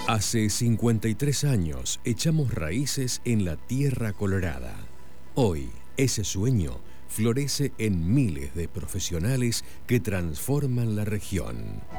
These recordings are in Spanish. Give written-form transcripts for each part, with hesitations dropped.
Hace 53 años echamos raíces en la tierra colorada. Hoy, ese sueño florece en miles de profesionales que transforman la región.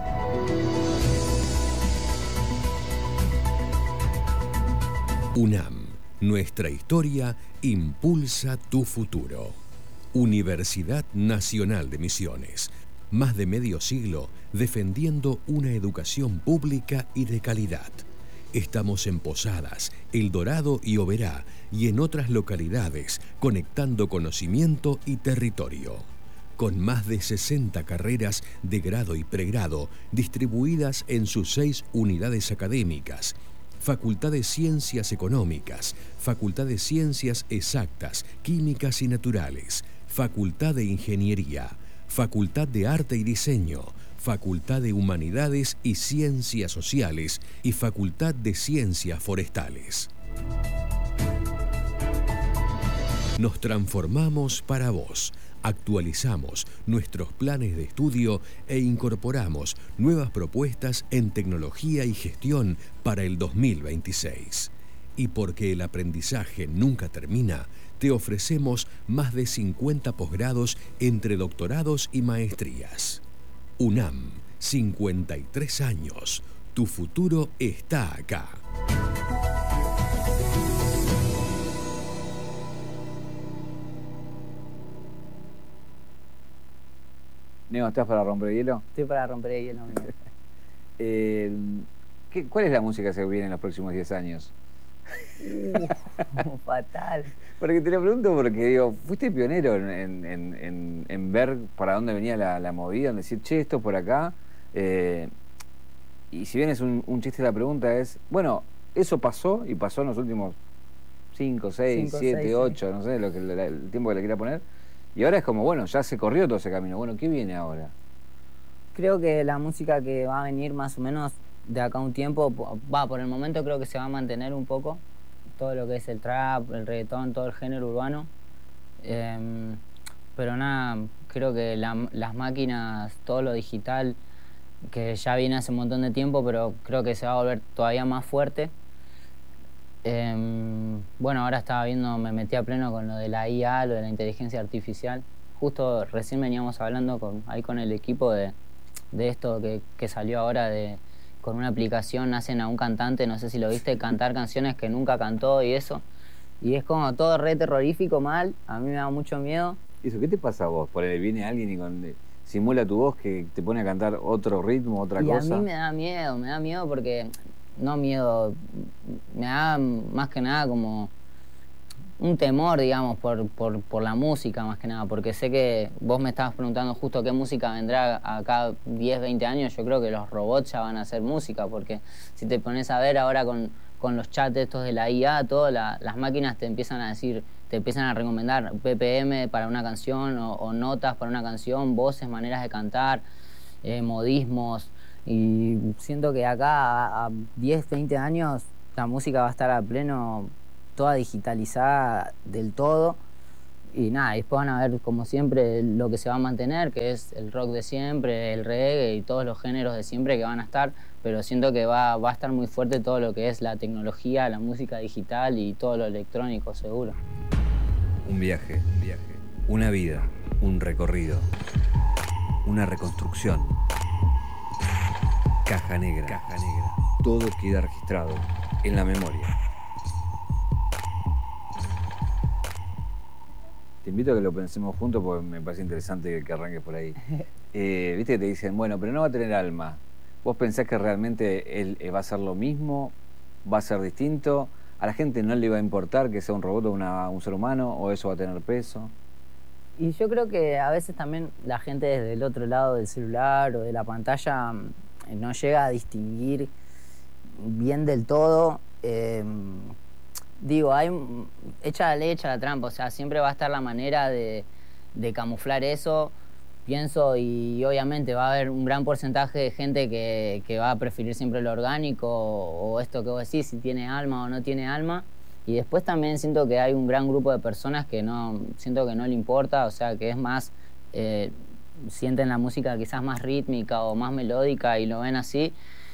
UNAM, nuestra historia impulsa tu futuro. Universidad Nacional de Misiones, más de medio siglo defendiendo una educación pública y de calidad. Estamos en Posadas, El Dorado y Oberá y en otras localidades conectando conocimiento y territorio. Con más de 60 carreras de grado y pregrado distribuidas en sus 6 unidades académicas, Facultad de Ciencias Económicas, Facultad de Ciencias Exactas, Químicas y Naturales, Facultad de Ingeniería, Facultad de Arte y Diseño, Facultad de Humanidades y Ciencias Sociales y Facultad de Ciencias Forestales. Nos transformamos para vos, actualizamos nuestros planes de estudio e incorporamos nuevas propuestas en tecnología y gestión para el 2026. Y porque el aprendizaje nunca termina, te ofrecemos más de 50 posgrados entre doctorados y maestrías. UNAM, 53 años. Tu futuro está acá. Neo, ¿estás para romper el hielo? Estoy para romper el hielo. ¿Cuál es la música que se viene en los próximos 10 años? Fatal. Porque te lo pregunto porque digo, fuiste pionero en ver para dónde venía la movida, en decir, che, esto por acá. Y si bien es un chiste la pregunta es, bueno, eso pasó y pasó en los últimos 5, 6, 7, 8, no sé, el tiempo que le quiera poner. Y ahora es como, bueno, ya se corrió todo ese camino. Bueno, ¿qué viene ahora? Creo que la música que va a venir más o menos de acá a un tiempo, por el momento creo que se va a mantener un poco todo lo que es el trap, el reggaetón, todo el género urbano. Pero nada, creo que las máquinas, todo lo digital, que ya viene hace un montón de tiempo, pero creo que se va a volver todavía más fuerte. Bueno, ahora estaba viendo, me metí a pleno con lo de la IA, lo de la inteligencia artificial. Justo recién veníamos hablando con el equipo de esto que salió ahora con una aplicación, hacen a un cantante, no sé si lo viste, cantar canciones que nunca cantó y eso. Y es como todo re terrorífico, mal, a mí me da mucho miedo. ¿Eso qué te pasa a vos? Viene alguien y simula tu voz que te pone a cantar otro ritmo, otra cosa. Y a mí me da miedo porque... No miedo, me da más que nada como un temor, digamos, por la música más que nada, porque sé que vos me estabas preguntando justo qué música vendrá acá 10, 20 años, yo creo que los robots ya van a hacer música, porque si te pones a ver ahora con los chats estos de la IA, las máquinas te empiezan a decir, te empiezan a recomendar BPM para una canción o notas para una canción, voces, maneras de cantar, modismos. Y siento que acá a 10, 20 años la música va a estar a pleno, toda digitalizada del todo. Y nada, después van a ver como siempre lo que se va a mantener, que es el rock de siempre, el reggae y todos los géneros de siempre que van a estar. Pero siento que va a estar muy fuerte todo lo que es la tecnología, la música digital y todo lo electrónico, seguro. Un viaje, una vida, un recorrido, una reconstrucción. Caja negra. Todo queda registrado en la memoria. Te invito a que lo pensemos juntos porque me parece interesante que arranques por ahí. Viste que te dicen, bueno, pero no va a tener alma. ¿Vos pensás que realmente él va a ser lo mismo? ¿Va a ser distinto? ¿A la gente no le va a importar que sea un robot o un ser humano? ¿O eso va a tener peso? Y yo creo que a veces también la gente desde el otro lado del celular o de la pantalla no llega a distinguir bien del todo. Digo, echa la ley, echa la trampa, o sea, siempre va a estar la manera de camuflar eso, pienso, y obviamente va a haber un gran porcentaje de gente que va a preferir siempre lo orgánico o esto que vos decís, si tiene alma o no tiene alma. Y después también siento que hay un gran grupo de personas que siento que no le importa, o sea, que es más... sienten la música quizás más rítmica o más melódica y lo ven así.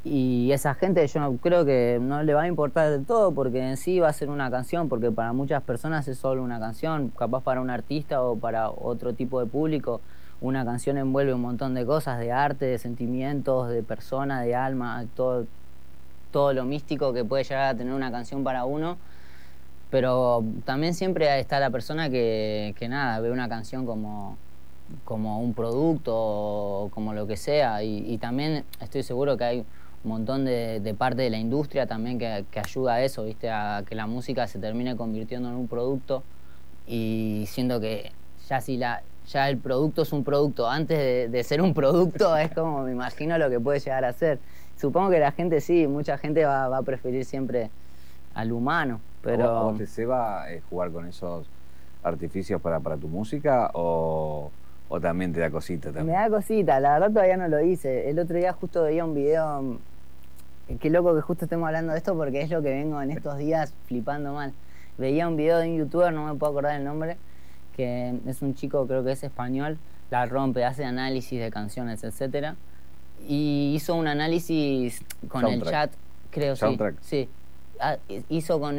Y esa gente yo no, creo que no le va a importar del todo porque en sí va a ser una canción, porque para muchas personas es solo una canción, capaz para un artista o para otro tipo de público, una canción envuelve un montón de cosas, de arte, de sentimientos, de persona, de alma, todo lo místico que puede llegar a tener una canción para uno, pero también siempre está la persona que nada, ve una canción como un producto o como lo que sea, y también estoy seguro que hay un montón de parte de la industria también que ayuda a eso, ¿viste? A que la música se termine convirtiendo en un producto, y siento que ya el producto es un producto antes de ser un producto, es como me imagino lo que puede llegar a ser. Supongo que la gente sí, mucha gente va a preferir siempre al humano, pero... ¿A vos te ceba jugar con esos artificios para tu música o también te da cosita también? Me da cosita, la verdad todavía no lo hice. El otro día justo veía un video, qué loco que justo estemos hablando de esto porque es lo que vengo en estos días flipando mal. Veía un video de un youtuber, no me puedo acordar el nombre, que es un chico, creo que es español, la rompe, hace análisis de canciones, etcétera, y hizo un análisis con Soundtrack. el chat, creo, Soundtrack. sí. Hizo con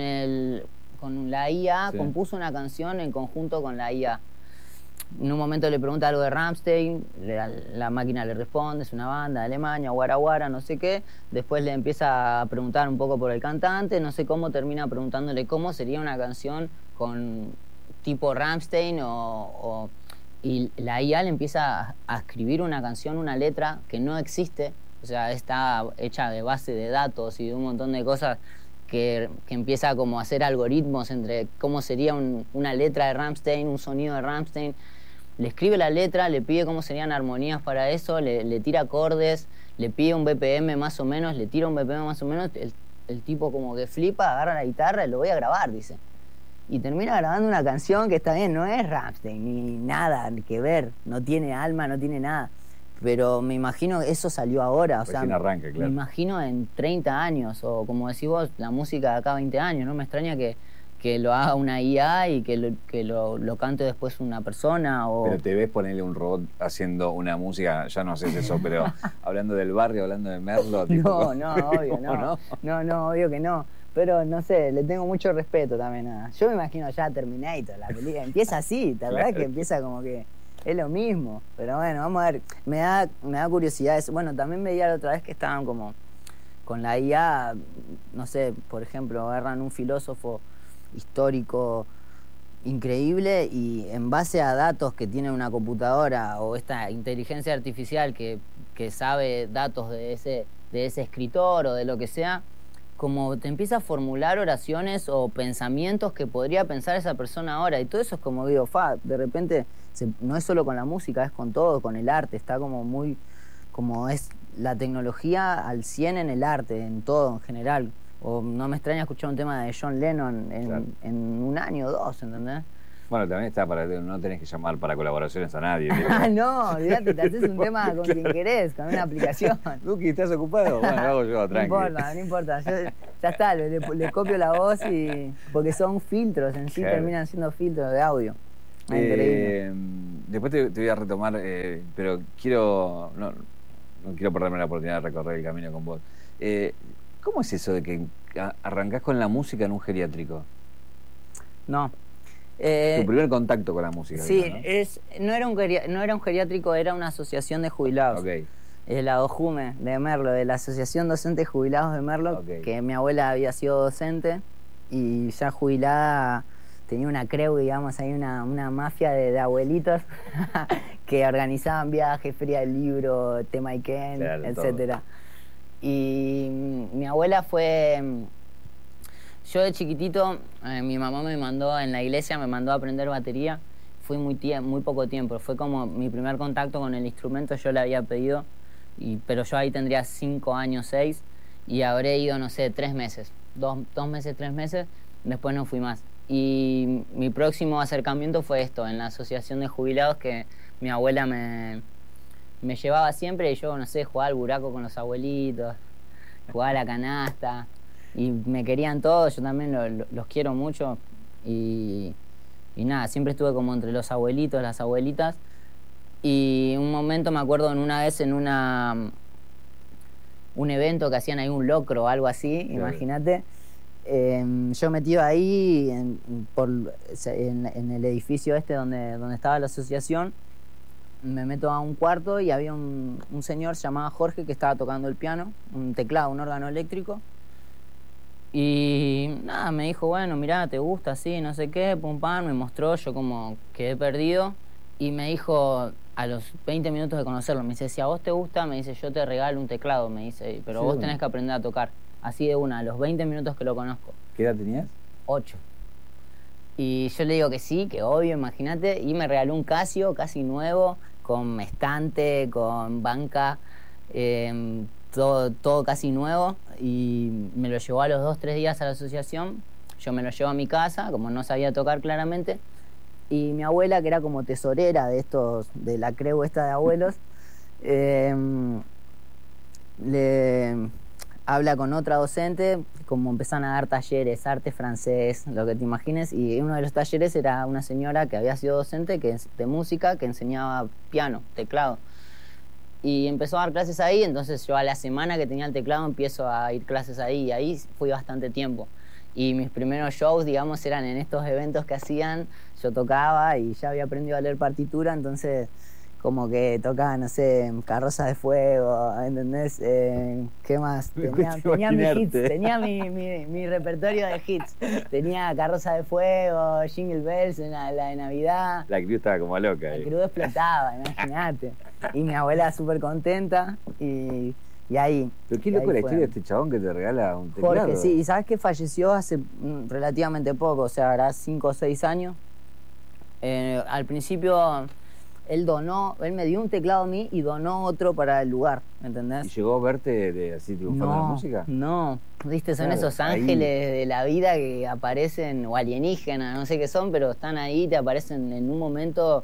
la IA, Sí. compuso una canción en conjunto con la IA. En un momento le pregunta algo de Rammstein, la máquina le responde, es una banda de Alemania, guara guara, no sé qué. Después le empieza a preguntar un poco por el cantante, no sé cómo, termina preguntándole cómo sería una canción con tipo Rammstein y la IA le empieza a escribir una canción, una letra que no existe, o sea, está hecha de base de datos y de un montón de cosas que empieza como a hacer algoritmos entre cómo sería una letra de Rammstein, un sonido de Rammstein. Le escribe la letra, le pide cómo serían armonías para eso, le tira acordes, le pide un BPM más o menos, le tira un BPM más o menos, el tipo como que flipa, agarra la guitarra y lo voy a grabar, dice. Y termina grabando una canción que está bien, no es Rammstein, ni nada que ver, no tiene alma, no tiene nada. Pero me imagino que eso salió ahora, o sea, Recién arranca, claro. me imagino en 30 años, o como decís vos, la música de acá 20 años, ¿no? Me extraña que lo haga una IA y que lo cante después una persona. Pero te ves ponerle un robot haciendo una música, ya no haces eso, pero hablando del barrio, hablando de Merlo. Tipo, No, obvio, no. No, obvio que no. Pero no sé, le tengo mucho respeto también a... Yo me imagino ya Terminator, la película. Empieza así, ¿te acordás que empieza como que es lo mismo? Pero bueno, vamos a ver. Me da curiosidad eso. Bueno, también veía la otra vez que estaban como con la IA, no sé, por ejemplo, agarran un filósofo histórico increíble y en base a datos que tiene una computadora o esta inteligencia artificial que sabe datos de ese escritor o de lo que sea, como te empieza a formular oraciones o pensamientos que podría pensar esa persona ahora, y todo eso es como digo, de repente no es solo con la música, es con todo, con el arte, está como muy, como es la tecnología al 100 en el arte, en todo en general. O no me extraña escuchar un tema de John Lennon en un año o dos, ¿entendés? Bueno, también está no tenés que llamar para colaboraciones a nadie. Ah, no, olvídate, te haces un tema con quien querés, con una aplicación. Duki, ¿estás ocupado? Bueno, lo hago yo, tranqui. No importa, ya está, le copio la voz porque son filtros, en sí Claro. terminan siendo filtros de audio. Increíble. Después te voy a retomar, pero no quiero perderme la oportunidad de recorrer el camino con vos. ¿Cómo es eso de que arrancás con la música en un geriátrico? No. Tu primer contacto con la música. Sí, ¿no? no era un geriátrico, era una asociación de jubilados. Ok. La OJUME de Merlo, de la Asociación Docentes Jubilados de Merlo, Ok. que mi abuela había sido docente y ya jubilada tenía una creu, digamos, ahí una mafia de abuelitos que organizaban viajes, feria del libro, tema Iken, Claro, etcétera. Y mi abuela fue... Yo de chiquitito, mi mamá me mandó en la iglesia, me mandó a aprender batería. Fui muy poco tiempo, fue como mi primer contacto con el instrumento, yo le había pedido, pero yo ahí tendría 5 años, 6, y habré ido, no sé, 3 meses, 2 meses, 3 meses, después no fui más. Y mi próximo acercamiento fue esto, en la asociación de jubilados, que mi abuela me llevaba siempre y yo, no sé, jugaba al buraco con los abuelitos, jugaba a la canasta. Y me querían todos, yo también los quiero mucho. Y nada, siempre estuve como entre los abuelitos, las abuelitas. Y un momento me acuerdo una vez en un evento que hacían ahí, un locro o algo así, claro. Imagínate. Yo metido ahí en el edificio donde estaba la asociación, me meto a un cuarto y había un señor llamado Jorge que estaba tocando el piano, un teclado, un órgano eléctrico. Y nada, me dijo, bueno, mirá, ¿te gusta? Sí, no sé qué, pum pam, me mostró, yo como quedé perdido. Y me dijo, a los 20 minutos de conocerlo, me dice, si a vos te gusta, me dice, yo te regalo un teclado, me dice, pero sí, vos tenés que aprender a tocar. Así de una, a los 20 minutos que lo conozco. ¿Qué edad tenías? 8. Y yo le digo que sí, que obvio, imagínate, y me regaló un Casio casi nuevo, con estante, con banca, todo casi nuevo, y me lo llevó a los 2-3 días a la asociación. Yo me lo llevo a mi casa, como no sabía tocar claramente, y mi abuela, que era como tesorera de la creu esta de abuelos, le habla con otra docente, como empezaron a dar talleres, arte francés, lo que te imagines, y uno de los talleres era una señora que había sido docente de música, que enseñaba piano, teclado. Y empezó a dar clases ahí, entonces yo a la semana que tenía el teclado empiezo a ir clases ahí, y ahí fui bastante tiempo. Y mis primeros shows, digamos, eran en estos eventos que hacían, yo tocaba y ya había aprendido a leer partitura, entonces como que tocaba, no sé, Carroza de Fuego, ¿entendés? ¿Qué más? Tenía mis hits, tenía mi repertorio de hits. Tenía Carroza de Fuego, Jingle Bells, la de Navidad. La crew estaba como loca. La crew explotaba, imagínate. Y mi abuela súper contenta y ahí. Pero qué loco la historia de este chabón que te regala un teclado. Jorge, sí, y sabes que falleció hace relativamente poco, o sea, hará 5 o 6 años. Al principio él me dio un teclado a mí y donó otro para el lugar, ¿entendés? ¿Y llegó a verte así triunfando en la música? No, viste, son claro, esos ángeles de la vida que aparecen, o alienígenas, no sé qué son, pero están ahí, te aparecen en un momento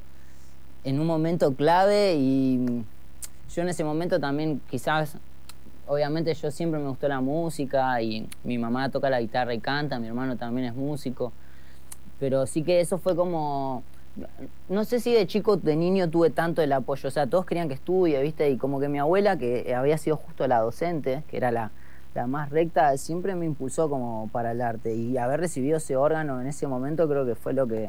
clave. Y yo en ese momento también quizás, obviamente yo siempre me gustó la música y mi mamá toca la guitarra y canta, mi hermano también es músico, pero sí que eso fue como, no sé si de chico, de niño tuve tanto el apoyo, o sea, todos querían que estudie, ¿viste? Y como que mi abuela, que había sido justo la docente, que era la más recta, siempre me impulsó como para el arte, y haber recibido ese órgano en ese momento creo que fue lo que,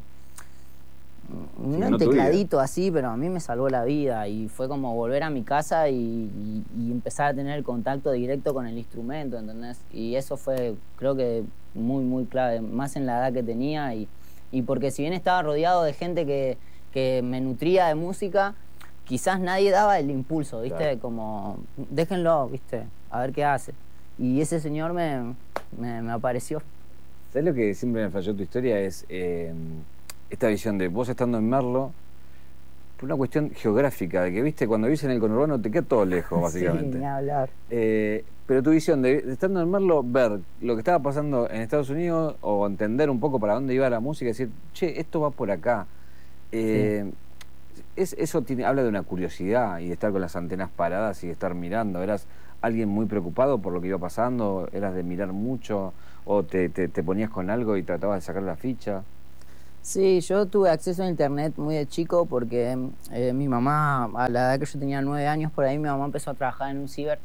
no un tecladito así, pero a mí me salvó la vida, y fue como volver a mi casa y empezar a tener el contacto directo con el instrumento, ¿entendés? Y eso fue, creo que muy, muy clave, más en la edad que tenía, y porque si bien estaba rodeado de gente que me nutría de música, quizás nadie daba el impulso, ¿viste? Claro. Como, déjenlo, ¿viste? A ver qué hace. Y ese señor me apareció. ¿Sabes lo que siempre me falló tu historia? Es esta visión de vos estando en Merlo, por una cuestión geográfica, de que, ¿viste? Cuando vivís en el conurbano te queda todo lejos, básicamente. Sí, ni hablar. Pero tu visión de estando en Merlo, ver lo que estaba pasando en Estados Unidos o entender un poco para dónde iba la música y decir, che, esto va por acá. Sí. Eso habla de una curiosidad y de estar con las antenas paradas y de estar mirando. ¿Eras alguien muy preocupado por lo que iba pasando? ¿Eras de mirar mucho? ¿O te ponías con algo y tratabas de sacar la ficha? Sí, yo tuve acceso a internet muy de chico porque mi mamá, a la edad que yo tenía 9 años por ahí, mi mamá empezó a trabajar en un ciber.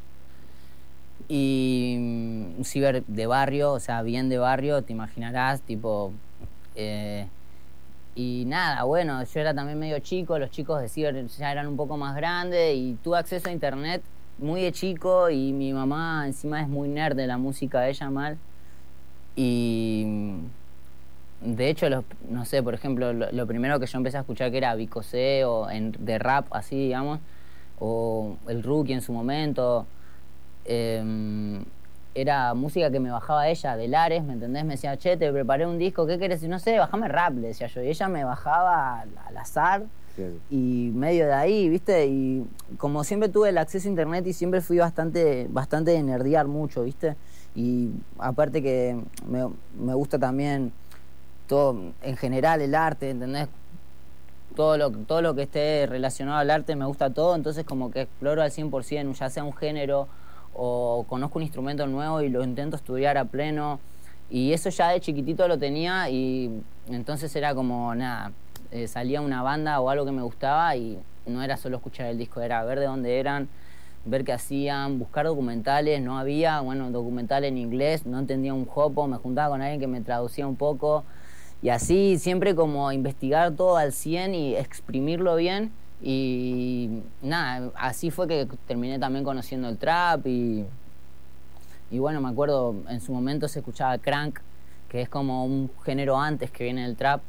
Y un ciber de barrio, o sea, bien de barrio, te imaginarás, tipo... y nada, bueno, yo era también medio chico, los chicos de ciber ya eran un poco más grandes, y tuve acceso a internet muy de chico, y mi mamá encima es muy nerd de la música de ella mal. Y de hecho, no sé, por ejemplo, lo primero que yo empecé a escuchar que era Vico C, o de rap, así, digamos, o el Rookie en su momento... era música que me bajaba ella de Lares, ¿me entendés? Me decía, che, te preparé un disco, ¿qué querés? Y no sé, bajame rap, le decía yo. Y ella me bajaba al azar, sí. Y medio de ahí, ¿viste? Y como siempre tuve el acceso a internet y siempre fui bastante de nerdear mucho, ¿viste? Y aparte que me gusta también todo, en general, el arte, ¿entendés? Todo lo que esté relacionado al arte me gusta todo, entonces como que exploro al 100%, ya sea un género o conozco un instrumento nuevo y lo intento estudiar a pleno, y eso ya de chiquitito lo tenía, y entonces era como nada, salía una banda o algo que me gustaba y no era solo escuchar el disco, era ver de dónde eran, ver qué hacían, buscar documentales, no había, bueno, documental en inglés, no entendía un jopo, me juntaba con alguien que me traducía un poco, y así siempre como investigar todo al 100 y exprimirlo bien, y nada, así fue que terminé también conociendo el trap, y bueno, me acuerdo, en su momento se escuchaba Crank, que es como un género antes que viene del trap.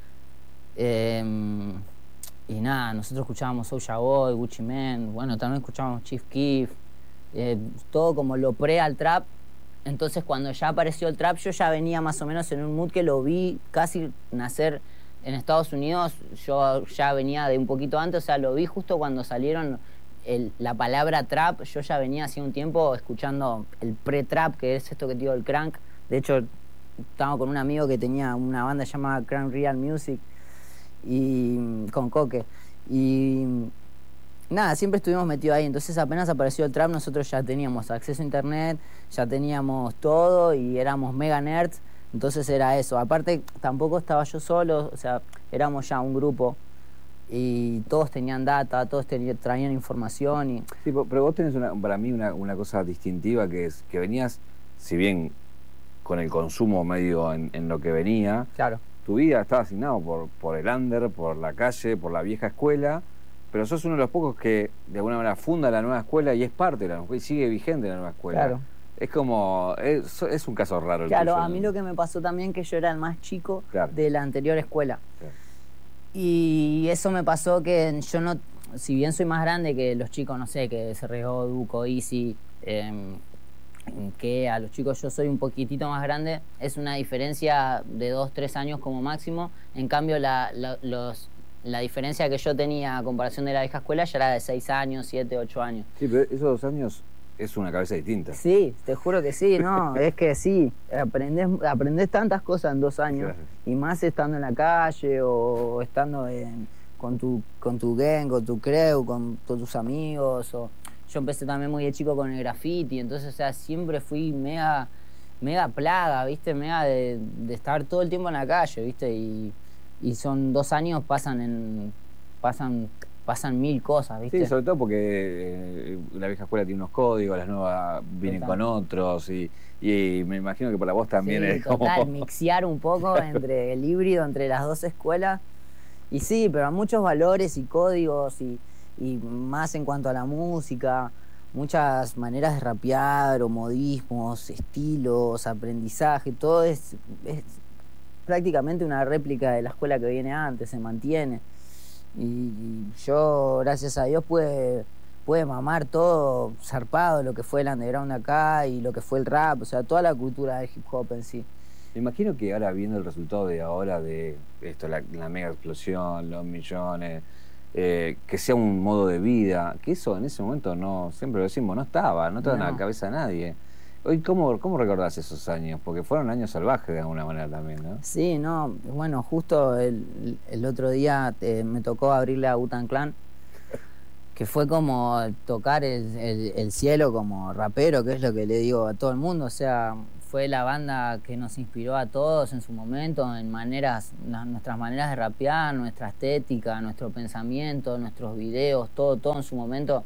Y nada, nosotros escuchábamos Soulja Boy, Gucci Mane, bueno, también escuchábamos Chief Keef, todo como lo pre al trap. Entonces cuando ya apareció el trap, yo ya venía más o menos en un mood que lo vi casi nacer en Estados Unidos. Yo ya venía de un poquito antes, o sea, lo vi justo cuando salieron la palabra trap. Yo ya venía hace un tiempo escuchando el pre-trap, que es esto que te digo, el Crank. De hecho, estaba con un amigo que tenía una banda llamada Crank Real Music, y con Coque, y nada, siempre estuvimos metidos ahí. Entonces apenas apareció el trap, nosotros ya teníamos acceso a internet, ya teníamos todo y éramos mega nerds. Entonces era eso, aparte tampoco estaba yo solo, o sea, éramos ya un grupo y todos tenían data, todos traían información y... Sí, pero vos tenés para mí una cosa distintiva, que es que venías, si bien con el consumo medio en lo que venía, Claro. tu vida estaba asignado por el under, por la calle, por la vieja escuela, pero sos uno de los pocos que de alguna manera funda la nueva escuela y es parte de la nueva escuela y sigue vigente la nueva escuela. Claro. Es como, es un caso raro el Claro, tuyo, a ¿no? mí lo que me pasó también que yo era el más chico Claro. de la anterior escuela. Claro. Y eso me pasó que yo no, si bien soy más grande que los chicos, no sé, que se regó Duco, Easy, que a los chicos yo soy un poquitito más grande, es una diferencia de 2-3 años como máximo. En cambio la diferencia que yo tenía a comparación de la vieja escuela ya era de 6 años, 7, 8 años. Sí, pero esos 2 años es una cabeza distinta. Sí, te juro que sí, no, es que sí, aprendés tantas cosas en 2 años, Claro. y más estando en la calle o estando con tu gang, con tu crew, con todos tus amigos. Yo empecé también muy de chico con el graffiti, entonces, o sea, siempre fui mega plaga, ¿viste? Mega de estar todo el tiempo en la calle, ¿viste? Y son 2 años, pasan 1000 cosas, ¿viste? Sí, sobre todo porque la vieja escuela tiene unos códigos, las nuevas vienen Total. con otros y me imagino que para vos también Sí, es como... total, mixear un poco entre el híbrido entre las dos escuelas. Y sí, pero muchos valores y códigos y más en cuanto a la música, muchas maneras de rapear o modismos, estilos, aprendizaje, todo es prácticamente una réplica de la escuela que viene antes, se mantiene. Y yo, gracias a Dios, pude mamar todo zarpado, lo que fue el underground acá y lo que fue el rap, o sea, toda la cultura del hip hop en sí. Me imagino que ahora viendo el resultado de ahora de esto, la mega explosión, los millones, que sea un modo de vida, que eso en ese momento no, siempre lo decimos, no estaba en la cabeza de nadie. Hoy, ¿cómo recordás esos años? Porque fueron años salvajes de alguna manera también, ¿no? Sí, no, bueno, justo el otro día me tocó abrirle a Wu-Tang Clan, que fue como tocar el cielo como rapero, que es lo que le digo a todo el mundo. O sea, fue la banda que nos inspiró a todos en su momento, en nuestras maneras de rapear, nuestra estética, nuestro pensamiento, nuestros videos, todo en su momento.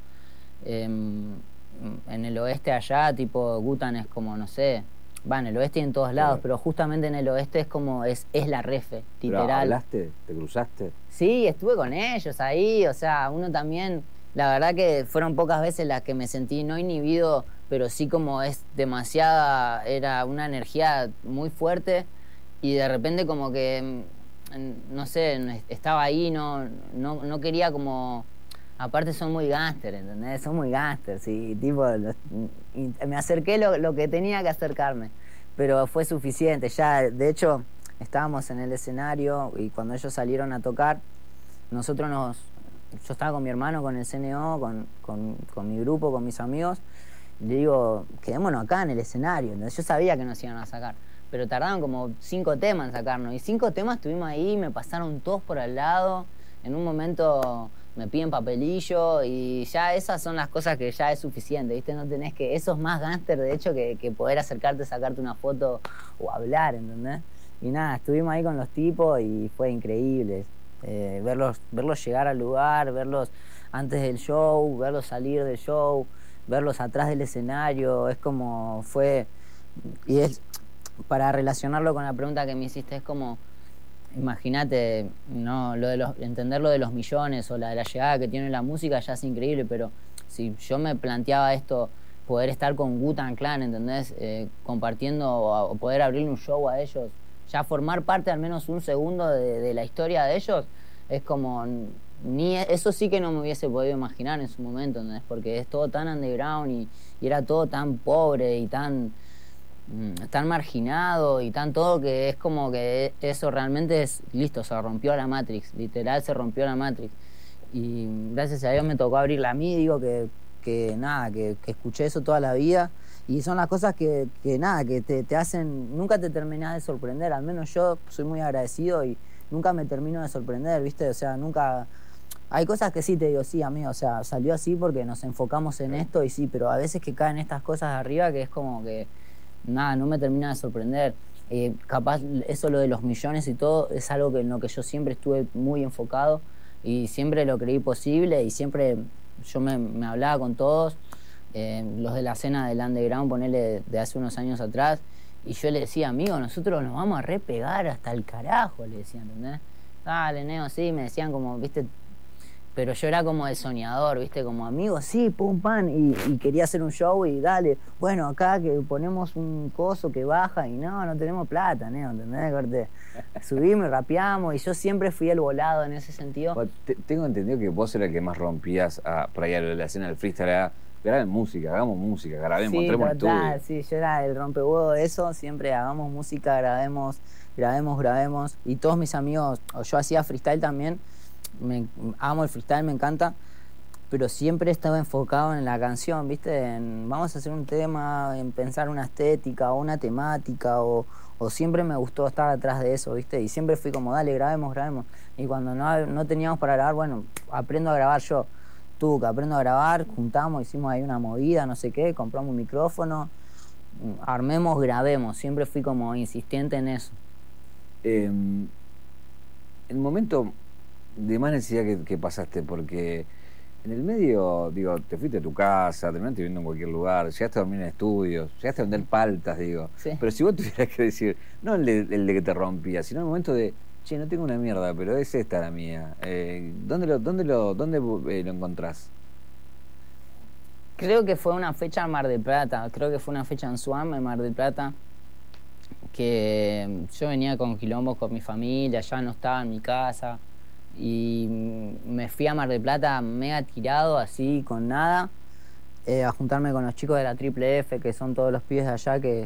En el oeste allá, tipo Wu-Tang es como, no sé, en el oeste y en todos lados, pero justamente en el oeste es como, es la refe, literal. ¿Pero hablaste? ¿Te cruzaste? Sí, estuve con ellos ahí, o sea, uno también, la verdad que fueron pocas veces las que me sentí no inhibido, pero sí como es demasiada, era una energía muy fuerte y de repente como que, no sé, estaba ahí, no quería como... Aparte son muy gángster, ¿entendés? Son muy gángster, sí, tipo, me acerqué lo que tenía que acercarme, pero fue suficiente. Ya, de hecho, estábamos en el escenario y cuando ellos salieron a tocar, yo estaba con mi hermano, con el CNO, con mi grupo, con mis amigos, y le digo, quedémonos acá en el escenario. Entonces yo sabía que nos iban a sacar, pero tardaron como 5 temas en sacarnos, y 5 temas estuvimos ahí, me pasaron todos por al lado, en un momento... me piden papelillo y ya esas son las cosas que ya es suficiente, ¿viste? No tenés que... Eso es más gánster, de hecho, que poder acercarte, sacarte una foto o hablar, ¿entendés? Y nada, estuvimos ahí con los tipos y fue increíble. Verlos llegar al lugar, verlos antes del show, verlos salir del show. verlos atrás del escenario, es como fue, y es, para relacionarlo con la pregunta que me hiciste, es como, imagínate, no, entender lo de los millones o la de la llegada que tiene la música ya es increíble, pero si yo me planteaba esto, poder estar con Wu-Tang Clan, ¿entendés? Compartiendo o poder abrirle un show a ellos, ya formar parte al menos un segundo de la historia de ellos, es como, ni eso sí que no me hubiese podido imaginar en su momento, ¿entendés? Porque es todo tan underground y era todo tan pobre y tan marginado y tan todo, que es como que eso realmente es, listo, se rompió la Matrix, literal se rompió la Matrix. Y gracias a Dios me tocó abrirla a mí, digo que nada, que escuché eso toda la vida. Y son las cosas que nada, que te hacen, nunca te terminás de sorprender, al menos yo soy muy agradecido y nunca me termino de sorprender, ¿viste? O sea, nunca... Hay cosas que sí te digo, sí, amigo, o sea, salió así porque nos enfocamos en esto y sí, pero a veces que caen estas cosas de arriba que es como que, nada, no me termina de sorprender. Capaz eso lo de los millones y todo es algo en lo que yo siempre estuve muy enfocado y siempre lo creí posible y siempre yo me hablaba con todos, los de la escena del underground, ponele de hace unos años atrás, y yo le decía, amigo, nosotros nos vamos a repegar hasta el carajo, le decía, ¿entendés? Dale, Neo, sí, me decían como, viste, pero yo era como el soñador, viste, como amigo, sí, pum, pan, y quería hacer un show y dale, bueno, acá que ponemos un coso que baja y no tenemos plata, Neo, ¿entendés? Corte, subimos y rapeamos y yo siempre fui el volado en ese sentido. Bueno, tengo entendido que vos eras el que más rompías por ahí a la escena del freestyle, era graben música, hagamos música, grabemos, sí, entremos al estudio. Sí, yo era el rompehuevo de eso, siempre hagamos música, grabemos, y todos mis amigos, o yo hacía freestyle también, amo el freestyle, me encanta, pero siempre estaba enfocado en la canción, ¿viste? Vamos a hacer un tema, en pensar una estética o una temática, o siempre me gustó estar atrás de eso, ¿viste? Y siempre fui como, dale, grabemos. Y cuando no teníamos para grabar, bueno, aprendo a grabar yo. Que aprendo a grabar, juntamos, hicimos ahí una movida, no sé qué, compramos un micrófono, armemos, grabemos. Siempre fui como insistente en eso. El momento de más necesidad que pasaste, porque en el medio, digo, te fuiste a tu casa, terminaste viviendo en cualquier lugar, llegaste a dormir en estudios, llegaste a vender paltas, digo. Sí. Pero si vos tuvieras que decir, no el de que te rompía, sino el momento de, che, no tengo una mierda, pero es esta la mía. ¿Dónde lo encontrás? Creo que fue una fecha en Mar del Plata, creo que fue una fecha en Suam, en Mar del Plata, que yo venía con quilombos con mi familia, ya no estaba en mi casa, y me fui a Mar del Plata mega tirado, así, con nada, a juntarme con los chicos de la Triple F, que son todos los pibes de allá que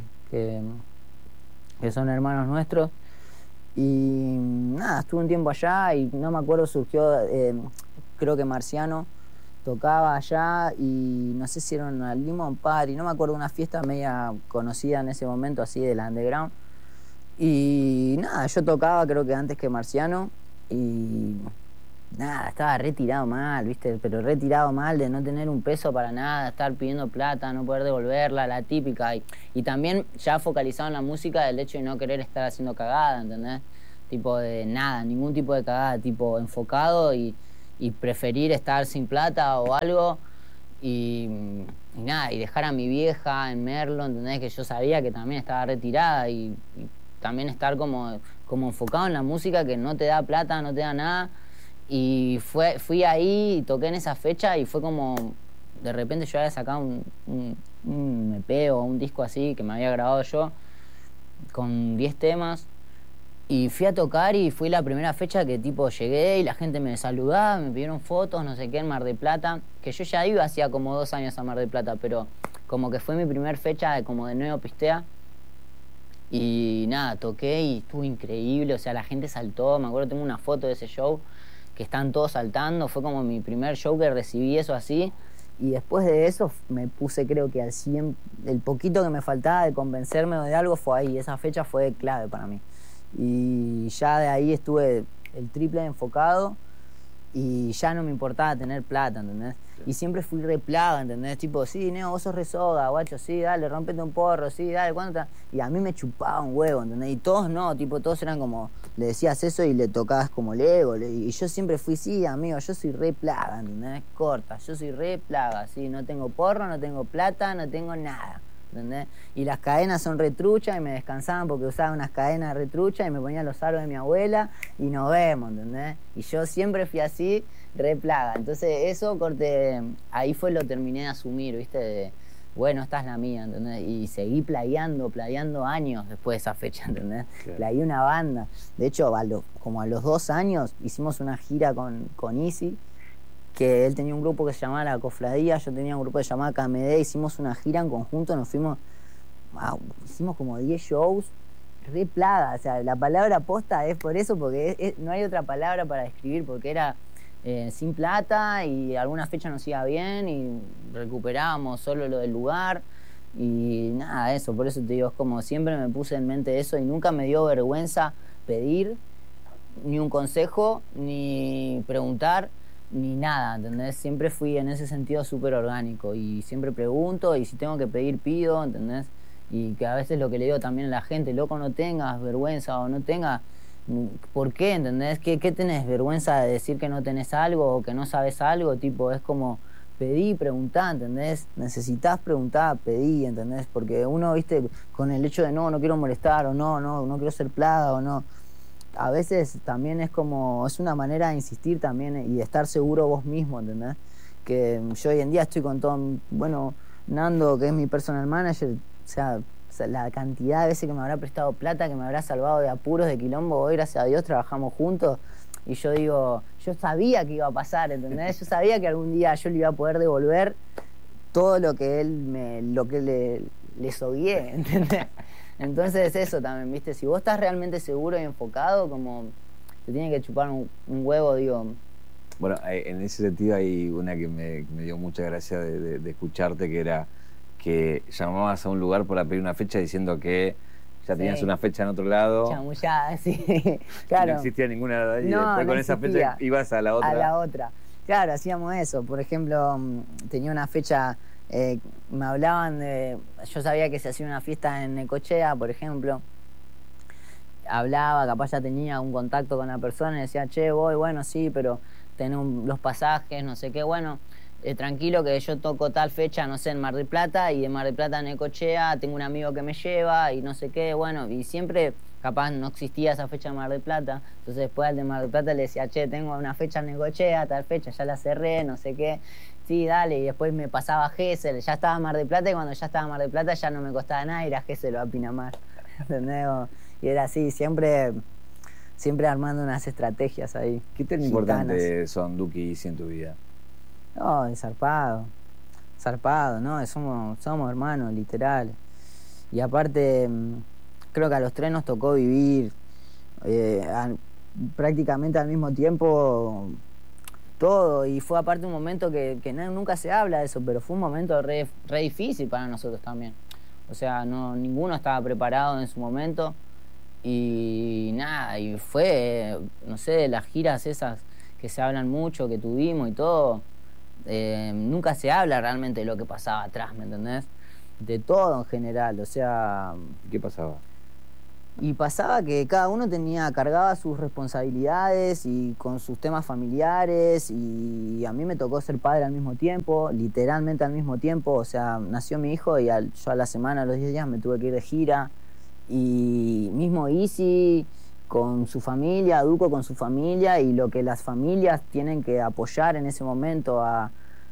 son hermanos nuestros. Y nada, estuve un tiempo allá y no me acuerdo, surgió, creo que Marciano tocaba allá y no sé si era una Limon Party, no me acuerdo, una fiesta media conocida en ese momento, así del underground. Y nada, yo tocaba creo que antes que Marciano y nada, estaba retirado mal, ¿viste? Pero retirado mal de no tener un peso para nada, estar pidiendo plata, no poder devolverla, la típica. Y también ya focalizado en la música del hecho de no querer estar haciendo cagada, ¿entendés? Tipo de nada, ningún tipo de cagada, tipo enfocado y preferir estar sin plata o algo y nada, y dejar a mi vieja en Merlo, ¿entendés? Que yo sabía que también estaba retirada y también estar como enfocado en la música que no te da plata, no te da nada. Y fui ahí y toqué en esa fecha y fue como, de repente yo había sacado un EP o un disco así que me había grabado yo con 10 temas y fui a tocar y fui la primera fecha que tipo llegué y la gente me saludaba, me pidieron fotos, no sé qué, en Mar del Plata, que yo ya iba hacía como 2 años a Mar del Plata, pero como que fue mi primer fecha de Nuevo Pistea. Y nada, toqué y estuvo increíble, o sea, la gente saltó, me acuerdo, tengo una foto de ese show que están todos saltando, fue como mi primer show que recibí eso así, y después de eso me puse creo que al 100, el poquito que me faltaba de convencerme de algo fue ahí, esa fecha fue clave para mí. Y ya de ahí estuve el triple enfocado y ya no me importaba tener plata, ¿entendés? Y siempre fui re plaga, ¿entendés? Tipo, sí, Neo, vos sos re soda, guacho, sí, dale, rompete un porro, sí, dale, ¿cuánto? Y a mí me chupaba un huevo, ¿entendés? Y todos no, tipo, todos eran como, le decías eso y le tocabas como el ego. Y yo siempre fui, sí, amigo, yo soy re plaga, ¿entendés? Corta, yo soy re plaga, ¿sí? No tengo porro, no tengo plata, no tengo nada, ¿entendés? Y las cadenas son retruchas y me descansaban porque usaba unas cadenas retruchas y me ponía los aros de mi abuela y nos vemos, ¿entendés? Y yo siempre fui así, re plaga. Entonces eso, corte, ahí fue lo terminé de asumir, ¿viste? Bueno, esta es la mía, ¿entendés? Y seguí plagueando años después de esa fecha, ¿entendés? Claro. Plagueé una banda. De hecho, como a los 2 años hicimos una gira con Easy, que él tenía un grupo que se llamaba La Cofradía, yo tenía un grupo que se llamaba KMD, hicimos una gira en conjunto, hicimos como 10 shows, re plaga, o sea, la palabra posta es por eso, porque no hay otra palabra para describir, porque era sin plata y alguna fecha nos iba bien y recuperábamos solo lo del lugar y nada, eso, por eso te digo, es como siempre me puse en mente eso y nunca me dio vergüenza pedir ni un consejo, ni preguntar, ni nada, ¿entendés? Siempre fui en ese sentido súper orgánico y siempre pregunto y si tengo que pedir, pido, ¿entendés? Y que a veces lo que le digo también a la gente, loco, no tengas vergüenza o no tengas, ¿por qué? ¿Entendés? ¿Qué tenés vergüenza de decir que no tenés algo o que no sabes algo? Tipo, es como pedí, preguntá, ¿entendés? Necesitas preguntar, pedí, ¿entendés? Porque uno, viste, con el hecho de no quiero molestar o no quiero ser plaga o no, a veces también es una manera de insistir también y de estar seguro vos mismo, ¿entendés? Que yo hoy en día estoy con todo, bueno, Nando, que es mi personal manager, o sea, la cantidad de veces que me habrá prestado plata, que me habrá salvado de apuros, de quilombo, hoy gracias a Dios trabajamos juntos y yo digo, yo sabía que iba a pasar, ¿entendés? Yo sabía que algún día yo le iba a poder devolver todo lo que le sogué, ¿entendés? Entonces eso también, ¿viste? Si vos estás realmente seguro y enfocado, como te tiene que chupar un huevo, digo. Bueno, en ese sentido hay una que me dio mucha gracia de escucharte, que era que llamabas a un lugar para pedir una fecha diciendo que ya tenías una fecha en otro lado. Chamullada, sí. Claro. No existía ninguna y no, después con esa fecha ibas a la otra. A la otra. Claro, hacíamos eso. Por ejemplo, tenía una fecha, me hablaban de... Yo sabía que se hacía una fiesta en Necochea, por ejemplo. Hablaba, capaz ya tenía un contacto con la persona y decía, che, voy, bueno, sí, pero tenés los pasajes, no sé qué, bueno, tranquilo que yo toco tal fecha, no sé, en Mar del Plata, y de Mar del Plata a Necochea tengo un amigo que me lleva y no sé qué, bueno, y siempre capaz no existía esa fecha en Mar del Plata, entonces después al de Mar del Plata le decía, che, tengo una fecha en Necochea, tal fecha, ya la cerré, no sé qué, sí, dale, y después me pasaba a Gesell, ya estaba en Mar del Plata, y cuando ya estaba en Mar del Plata ya no me costaba nada ir a Gesell o a Pinamar, ¿entendés? Y era así, siempre armando unas estrategias ahí. ¿Qué tan importantes son Duki y Easy en tu vida? No, zarpado, ¿no? Somos hermanos, literal. Y aparte, creo que a los 3 nos tocó vivir prácticamente al mismo tiempo todo. Y fue aparte un momento que nunca se habla de eso, pero fue un momento re difícil para nosotros también. O sea, ninguno estaba preparado en su momento. Y nada, y fue, no sé, las giras esas que se hablan mucho, que tuvimos y todo, nunca se habla realmente de lo que pasaba atrás, ¿me entendés? De todo en general, o sea... ¿Qué pasaba? Y pasaba que cada uno cargaba sus responsabilidades y con sus temas familiares, y a mí me tocó ser padre al mismo tiempo, literalmente al mismo tiempo, o sea, nació mi hijo y yo a la semana, a los 10 días me tuve que ir de gira. Y mismo Easy con su familia, Duco con su familia, y lo que las familias tienen que apoyar en ese momento a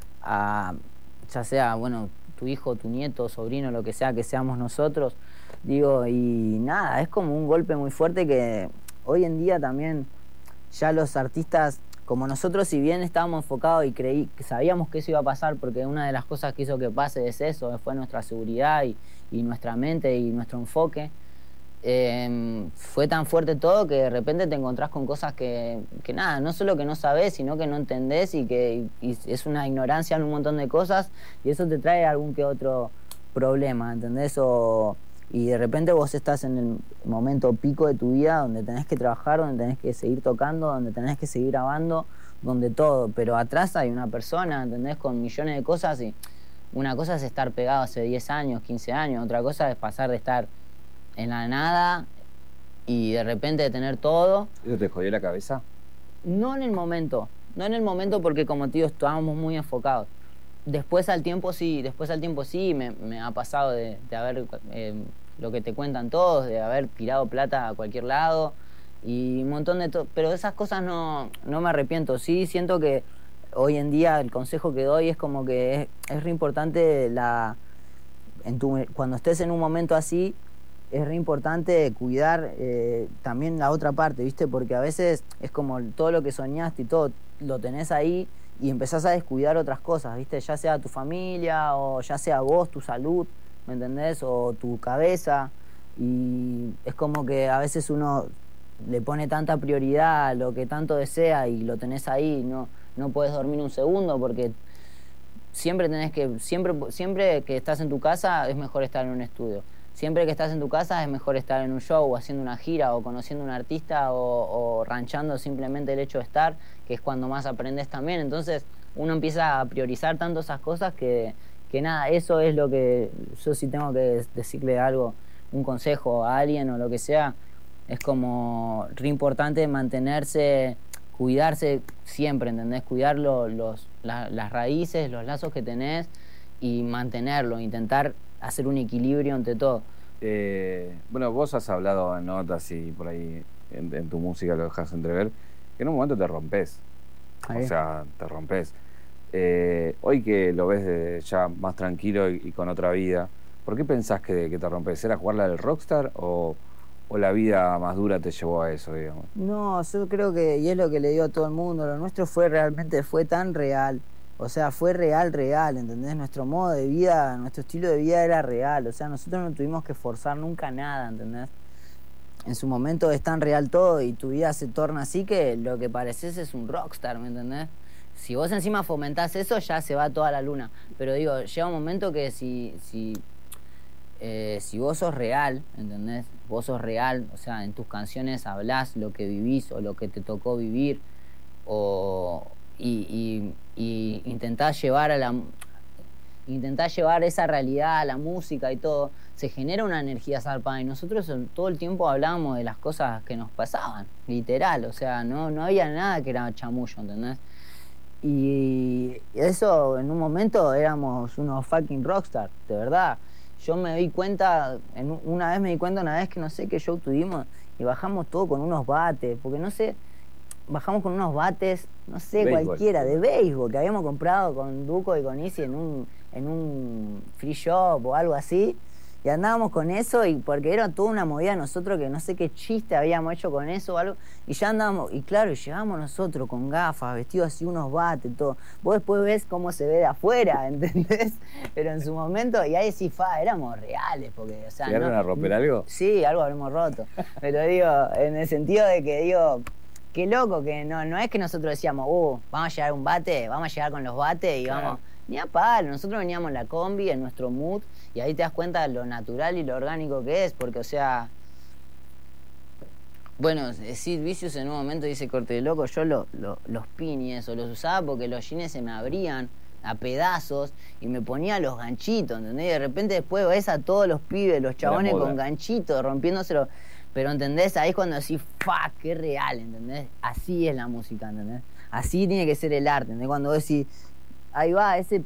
ya sea, bueno, tu hijo, tu nieto, sobrino, lo que sea que seamos nosotros, digo, y nada, es como un golpe muy fuerte que hoy en día también ya los artistas, como nosotros, si bien estábamos enfocados y sabíamos que eso iba a pasar, porque una de las cosas que hizo que pase es eso, fue nuestra seguridad y nuestra mente y nuestro enfoque. Fue tan fuerte todo que de repente te encontrás con cosas que nada, no solo que no sabés, sino que no entendés y es una ignorancia en un montón de cosas, y eso te trae algún que otro problema, ¿entendés? Y de repente vos estás en el momento pico de tu vida donde tenés que trabajar, donde tenés que seguir tocando, donde tenés que seguir grabando, donde todo, pero atrás hay una persona, ¿entendés? Con millones de cosas, y una cosa es estar pegado hace 10 años, 15 años, otra cosa es pasar de estar en la nada y de repente tener todo. ¿Eso te jodió la cabeza? No en el momento porque como te digo, estábamos muy enfocados. Después al tiempo sí, me ha pasado de haber, lo que te cuentan todos, de haber tirado plata a cualquier lado y un montón de todo. Pero de esas cosas no me arrepiento. Sí, siento que hoy en día el consejo que doy es como que es re importante cuando estés en un momento así, es re importante cuidar también la otra parte, ¿viste? Porque a veces es como todo lo que soñaste y todo lo tenés ahí y empezás a descuidar otras cosas, ¿viste? Ya sea tu familia o ya sea vos, tu salud, ¿me entendés? O tu cabeza. Y es como que a veces uno le pone tanta prioridad a lo que tanto desea y lo tenés ahí, no puedes dormir un segundo porque siempre que estás en tu casa es mejor estar en un estudio. Siempre que estás en tu casa es mejor estar en un show o haciendo una gira o conociendo a un artista o ranchando simplemente el hecho de estar, que es cuando más aprendes también. Entonces uno empieza a priorizar tanto esas cosas que nada, eso es lo que yo sí tengo que decirle algo, un consejo a alguien o lo que sea. Es como re importante mantenerse, cuidarse siempre, ¿entendés? Cuidar las raíces, los lazos que tenés y mantenerlo, intentar hacer un equilibrio entre todo. Bueno, vos has hablado en notas y por ahí en tu música lo dejas entrever, que en un momento te rompes. O sea, te rompes. Hoy que lo ves ya más tranquilo y con otra vida, ¿por qué pensás que te rompes? ¿Era jugar la del rockstar o la vida más dura te llevó a eso, digamos? No, yo creo que, y es lo que le digo a todo el mundo, lo nuestro fue tan real. O sea, fue real, ¿entendés? Nuestro modo de vida, nuestro estilo de vida era real. O sea, nosotros no tuvimos que forzar nunca nada, ¿entendés? En su momento es tan real todo y tu vida se torna así que lo que pareces es un rockstar, ¿me entendés? Si vos encima fomentás eso, ya se va toda la luna. Pero digo, llega un momento que si vos sos real, ¿entendés? Vos sos real, o sea, en tus canciones hablás lo que vivís o lo que te tocó vivir y intentás llevar esa realidad a la música y todo, se genera una energía zarpada y nosotros todo el tiempo hablábamos de las cosas que nos pasaban, literal, o sea, no había nada que era chamullo, ¿entendés? Y eso, en un momento éramos unos fucking rockstar, de verdad. Yo me di cuenta, una vez que no sé qué show tuvimos y bajamos todo con unos bates, porque no sé, bajamos con unos bates, no sé, béisbol, cualquiera, de béisbol, que habíamos comprado con Duco y con Isi en un free shop o algo así, y andábamos con eso, y porque era toda una movida nosotros que no sé qué chiste habíamos hecho con eso o algo, y ya andábamos, y claro, llegamos nosotros con gafas, vestidos así, unos bates, todo. Vos después ves cómo se ve de afuera, ¿entendés? Pero en su momento, y ahí sí, éramos reales, porque, o sea, ¿Llegaron a romper algo? Sí, algo habremos roto, pero digo, en el sentido de que, digo, qué loco, que no es que nosotros decíamos, vamos a llegar a un bate, vamos a llegar con los bates y claro, vamos, ni a palo. Nosotros veníamos en la combi, en nuestro mood, y ahí te das cuenta de lo natural y lo orgánico que es, porque, o sea, bueno, Sid Vicious en un momento dice, corte de loco, yo los pines o los usaba porque los jeans se me abrían a pedazos y me ponía los ganchitos, ¿entendés? Y de repente después ves a todos los pibes, los chabones con ganchitos, rompiéndoselo. Pero, ¿entendés? Ahí es cuando decís, fuck, qué real, ¿entendés? Así es la música, ¿entendés? Así tiene que ser el arte, ¿entendés? Cuando vos decís, ahí va, ese